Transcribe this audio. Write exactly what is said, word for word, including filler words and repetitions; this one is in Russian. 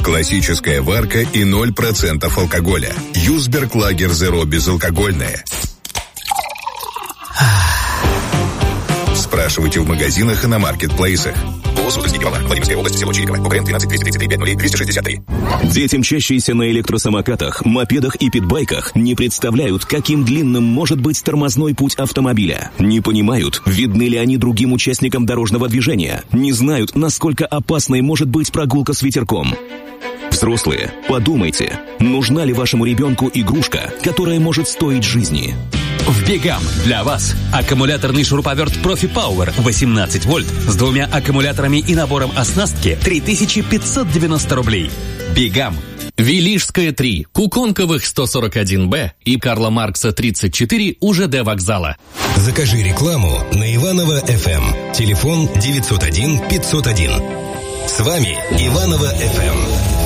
Классическая варка и ноль процентов алкоголя. Юсберг Лагер Зеро безалкогольное. Спрашивайте в магазинах и на маркетплейсах. Владимирская область, село Чириково. УКН двенадцать двести тридцать три пять ноль двести шестьдесят три. Дети, мчащиеся на электросамокатах, мопедах и питбайках, не представляют, каким длинным может быть тормозной путь автомобиля. Не понимают, видны ли они другим участникам дорожного движения. Не знают, насколько опасной может быть прогулка с ветерком. Взрослые, подумайте, нужна ли вашему ребенку игрушка, которая может стоить жизни? В Бигам для вас аккумуляторный шуруповерт Profi Power восемнадцать вольт с двумя аккумуляторами и набором оснастки три тысячи пятьсот девяносто рублей. Бигам. Вилижская три, Куконковых сто сорок один Б и Карла Маркса тридцать четыре у ЖД вокзала. Закажи рекламу на Иваново эф эм. Телефон девятьсот один пятьсот один. С вами Иваново эф эм.